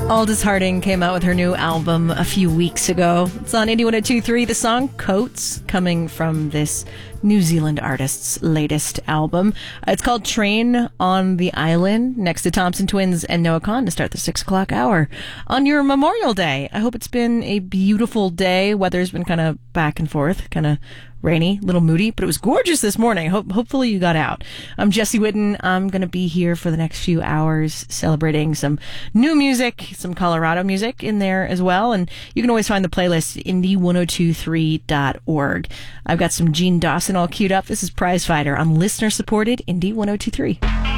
Aldous Harding came out with her new album a few weeks ago. It's on Indie 102.3. The song Coats, coming from this New Zealand artist's latest album. It's called Train on the Island, next to Thompson Twins and Noah Kahn to start the 6 o'clock hour on your Memorial Day. I hope it's been a beautiful day. Weather's been kind of back and forth, kind of rainy, a little moody, but it was gorgeous this morning. Hopefully you got out. I'm Jesse Whitten. I'm going to be here for the next few hours celebrating some new music, some Colorado music in there as well. And you can always find the playlist at indie1023.org. I've got some Gene Dawson all queued up. This is Prize Fighter on listener-supported Indie 102.3.